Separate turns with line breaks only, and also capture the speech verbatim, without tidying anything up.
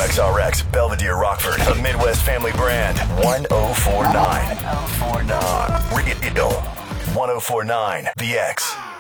X R X, Belvedere, Rockford, a Midwest family brand. one oh four point nine. one oh four point nine. Radio one oh four point nine. The X.